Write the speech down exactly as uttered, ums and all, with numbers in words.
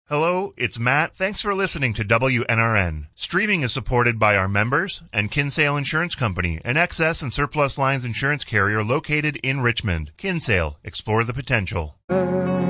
Hello, it's Matt. Thanks for listening to W N R N. Streaming is supported by our members and Kinsale Insurance Company, an excess and surplus lines insurance carrier located in Richmond. Kinsale, explore the potential.